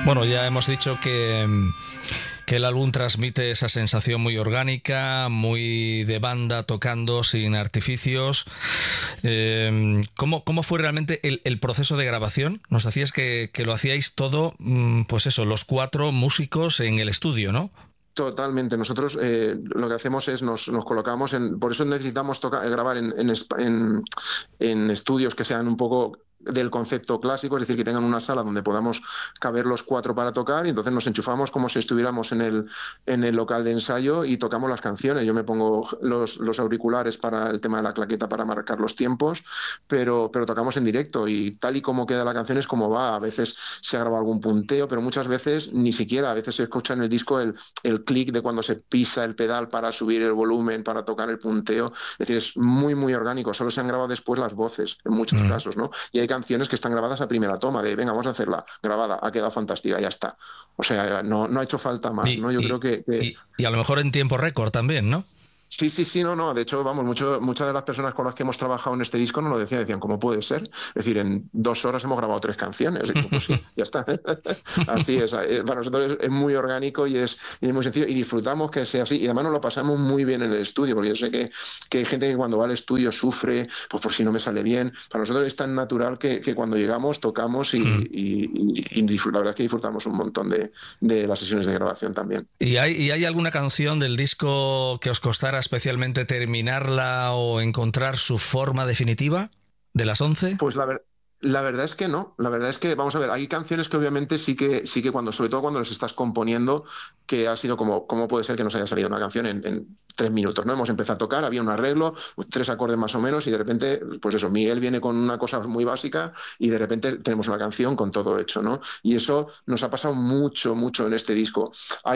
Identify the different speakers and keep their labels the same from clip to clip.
Speaker 1: Bueno, ya hemos dicho que el álbum transmite esa sensación muy orgánica, muy de banda tocando sin artificios. ¿Cómo fue realmente el proceso de grabación? Nos decías que lo hacíais todo, pues eso, los 4 músicos en el estudio, ¿no?
Speaker 2: Totalmente. Nosotros lo que hacemos es nos colocamos por eso necesitamos grabar en estudios que sean un poco del concepto clásico, es decir, que tengan una sala donde podamos caber los 4 para tocar, y entonces nos enchufamos como si estuviéramos en el local de ensayo y tocamos las canciones. Yo me pongo los auriculares para el tema de la claqueta para marcar los tiempos, pero tocamos en directo, y tal y como queda la canción es como va. A veces se graba algún punteo, pero muchas veces ni siquiera. A veces se escucha en el disco el clic de cuando se pisa el pedal para subir el volumen, para tocar el punteo. Es decir, es muy, muy orgánico. Solo se han grabado después las voces, en muchos casos, ¿no? Y hay canciones que están grabadas a primera toma, de venga, vamos a hacerla, grabada, ha quedado fantástica, ya está. O sea, no ha hecho falta más, ¿no? Yo creo que...
Speaker 1: Y a lo mejor en tiempo récord también, ¿no?
Speaker 2: Sí, no. De hecho, vamos, muchas de las personas con las que hemos trabajado en este disco nos lo decían, ¿cómo puede ser? Es decir, en 2 horas hemos grabado 3 canciones. Y digo, pues sí, ya está. Así es. Para nosotros es muy orgánico y es muy sencillo, y disfrutamos que sea así. Y además nos lo pasamos muy bien en el estudio, porque yo sé que hay gente que cuando va al estudio sufre, pues por si no me sale bien. Para nosotros es tan natural que cuando llegamos, tocamos y la verdad es que disfrutamos un montón de las sesiones de grabación también.
Speaker 1: ¿Y hay alguna canción del disco que os costara especialmente terminarla o encontrar su forma definitiva de las 11?
Speaker 2: Pues la verdad es que no. La verdad es que, vamos a ver, hay canciones que obviamente sí que sobre todo cuando las estás componiendo, que ha sido ¿cómo puede ser que nos haya salido una canción en 3 minutos, ¿no? Hemos empezado a tocar, había un arreglo, 3 acordes más o menos, y de repente, pues eso, Miguel viene con una cosa muy básica y de repente tenemos una canción con todo hecho, ¿no? Y eso nos ha pasado mucho, mucho en este disco.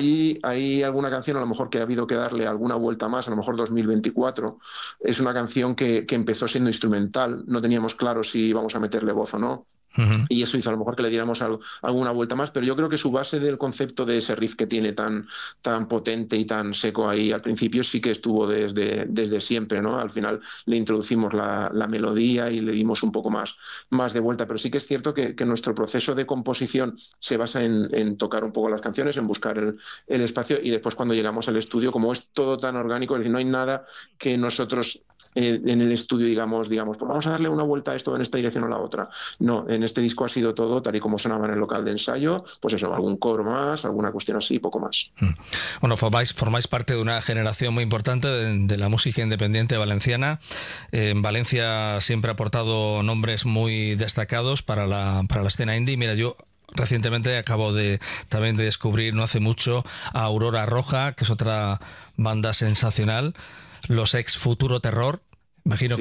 Speaker 2: Hay alguna canción a lo mejor que ha habido que darle alguna vuelta más, a lo mejor 2024. Es una canción que empezó siendo instrumental, no teníamos claro si íbamos a meterle voz o no. Y eso hizo a lo mejor que le diéramos alguna vuelta más, pero yo creo que su base del concepto de ese riff que tiene tan potente y tan seco ahí al principio sí que estuvo desde siempre, ¿no? Al final le introducimos la melodía y le dimos un poco más de vuelta, pero sí que es cierto que nuestro proceso de composición se basa en tocar un poco las canciones, en buscar el espacio, y después cuando llegamos al estudio, como es todo tan orgánico, es decir, no hay nada que nosotros en el estudio digamos, pues vamos a darle una vuelta a esto en esta dirección o la otra. No, en este disco ha sido todo tal y como sonaba en el local de ensayo, pues eso, algún coro más, alguna cuestión así, poco más.
Speaker 1: Bueno, formáis parte de una generación muy importante de la música independiente valenciana. En Valencia siempre ha aportado nombres muy destacados para la escena indie. Mira, yo recientemente acabo también de descubrir, no hace mucho, a Aurora Roja, que es otra banda sensacional, los ex Futuro Terror. Imagino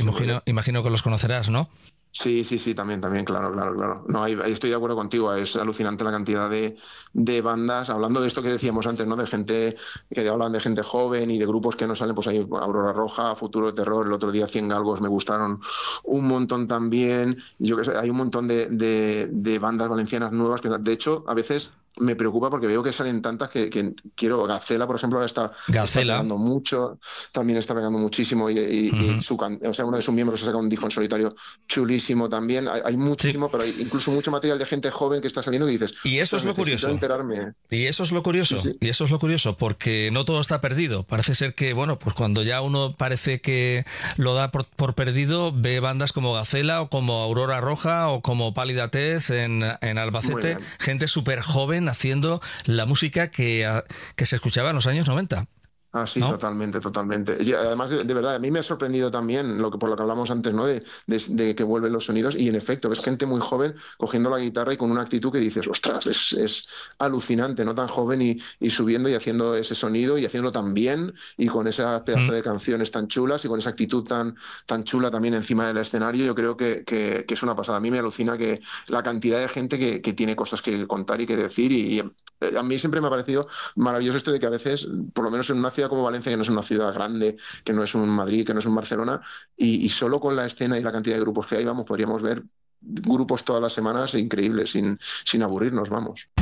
Speaker 1: que los conocerás, ¿no?
Speaker 2: Sí, también, claro. No, ahí estoy de acuerdo contigo. Es alucinante la cantidad de bandas. Hablando de esto que decíamos antes, ¿no? De gente que hablan de gente joven y de grupos que no salen, pues hay Aurora Roja, Futuro de Terror, el otro día 100 Galgos me gustaron un montón también. Yo que sé, hay un montón de bandas valencianas nuevas que, de hecho, a veces me preocupa porque veo que salen tantas que quiero. Gacela, por ejemplo, ahora está pegando mucho, también está pegando muchísimo, y uno de sus miembros ha sacado un disco en solitario chulísimo también. Hay muchísimo, pero hay incluso mucho material de gente joven que está saliendo que dices,
Speaker 1: y eso es lo curioso.
Speaker 2: Enterarme.
Speaker 1: Y eso es lo curioso, sí. Y eso es lo curioso, porque no todo está perdido. Parece ser que, bueno, pues cuando ya uno parece que lo da por perdido, ve bandas como Gacela o como Aurora Roja o como Pálida Tez en Albacete, gente súper joven haciendo la música que se escuchaba en los años 90.
Speaker 2: Ah, sí, ¿no? Totalmente. Y además, de verdad, a mí me ha sorprendido también por lo que hablamos antes, ¿no? De que vuelven los sonidos, y en efecto, ves gente muy joven cogiendo la guitarra y con una actitud que dices, ostras, es alucinante, ¿no? Tan joven y subiendo y haciendo ese sonido y haciéndolo tan bien, y con esa pedazo de canciones tan chulas y con esa actitud tan chula también encima del escenario. Yo creo que es una pasada. A mí me alucina que la cantidad de gente que tiene cosas que contar y que decir, y a mí siempre me ha parecido maravilloso esto de que a veces, por lo menos en una ciudad como Valencia, que no es una ciudad grande, que no es un Madrid, que no es un Barcelona, y solo con la escena y la cantidad de grupos que hay, podríamos ver grupos todas las semanas increíbles, sin aburrirnos, vamos.